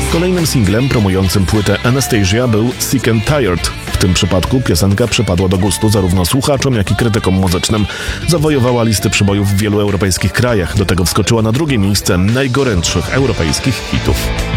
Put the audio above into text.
Kolejnym singlem promującym płytę Anastasia był Sick and Tired. W tym przypadku piosenka przypadła do gustu zarówno słuchaczom, jak i krytykom muzycznym. Zawojowała listy przybojów w wielu europejskich krajach. Do tego wskoczyła na drugie miejsce najgorętszych europejskich hitów.